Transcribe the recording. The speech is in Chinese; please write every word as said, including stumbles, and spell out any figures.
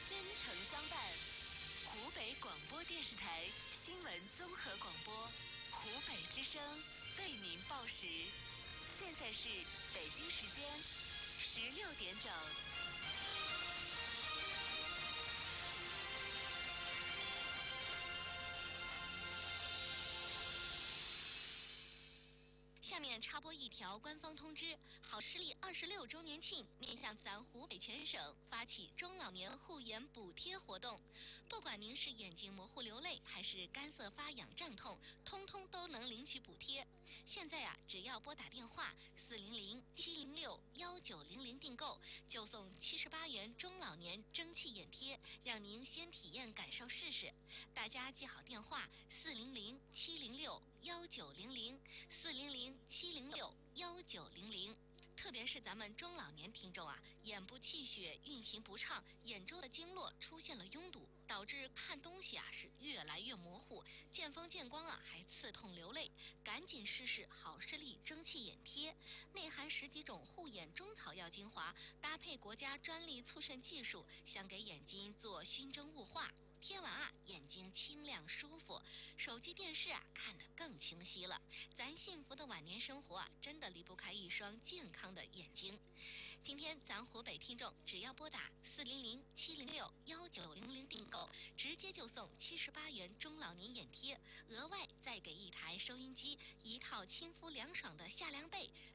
真诚相伴。湖北广播电视台新闻综合广播，湖北之声为您报时。现在是北京时间十六点整。下面插播一条官方通知：好视力二十六周年庆面向咱湖北全省发起中老年护眼补贴活动。不管您是眼睛模糊流泪，还是干涩发痒胀痛，通通都能领取补贴。现在啊，只要拨打电话四零零七零六幺九零零订购，就送七十八元中老年蒸汽眼贴，让您先体验感受试试。大家记好电话四零零七零六幺九零零四零零七零六幺九零零。特别是咱们中老年听众啊，眼部气血运行不畅，眼周的经络出现了拥堵，导致看东西啊是越来越模糊，见风见光啊还刺痛流泪，赶紧试试好视力蒸汽眼贴，内含十几种护眼中草药精华，搭配国家专利促渗技术，想给眼睛做熏蒸雾化。贴完啊，眼睛清亮舒服，手机电视啊看得更清晰了。咱幸福的晚年生活啊，真的离不开一双健康的眼睛。今天咱湖北听众只要拨打四零零七零六幺九零零订购，直接就送七十八元中老年眼贴，额外再给一台收音机、一套亲肤凉爽的夏凉被，